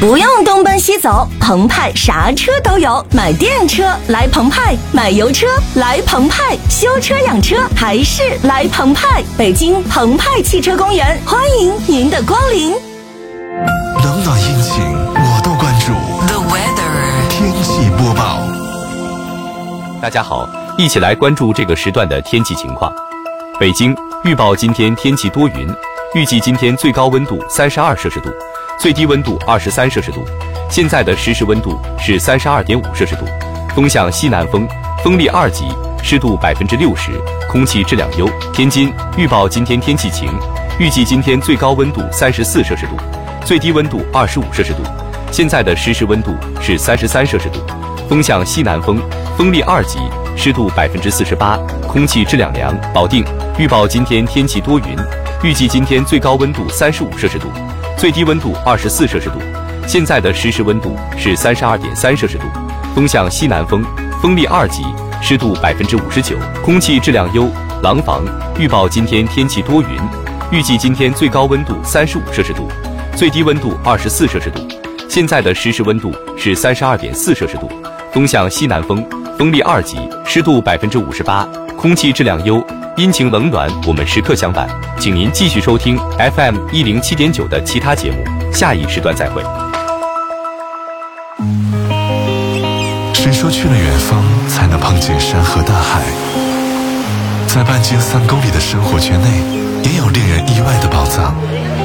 不用东奔西走，澎湃啥车都有。买电车来澎湃，买油车来澎湃，修车养车还是来澎湃。北京澎湃汽车公园，欢迎您的光临。 冷暖阴晴我都关注。 The weather 天气播报。 大家好，一起来关注这个时段的天气情况。北京预报今天天气多云，预计今天最高温度32摄氏度，最低温度23摄氏度。现在的实时温度是32.5摄氏度，风向西南风，风力2级，湿度60%，空气质量优。天津预报今天天气晴，预计今天最高温度34摄氏度，最低温度25摄氏度。现在的实时温度是33摄氏度，风向西南风，风力2级，湿度48%，空气质量良。保定预报今天天气多云，预计今天最高温度35摄氏度，最低温度24摄氏度。现在的实时温度是32.3摄氏度，风向西南风，风力2级，湿度59%，空气质量优。廊坊预报今天天气多云，预计今天最高温度35摄氏度，最低温度24摄氏度。现在的实时温度是32.4摄氏度，风向西南风，风力2级，湿度58%，空气质量优。阴晴冷暖，我们时刻相伴。请您继续收听 FM 107.9的其他节目，下一时段再会。 谁说去了远方才能碰见山河大海？在半径3公里的生活圈内，也有令人意外的宝藏。